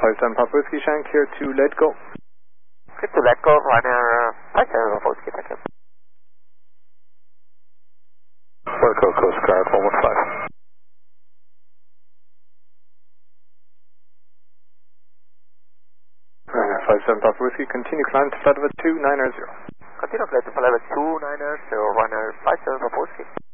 57 Papa Whiskey, Shank here to let go. Clear to let go, runner 57 Papa Whiskey, thank you. Wilco, Coast Guard 115. Runner 57 Papa Whiskey, continue climb to flight level 290. Continue flight to flight level 290, runner 57 Papa Whiskey.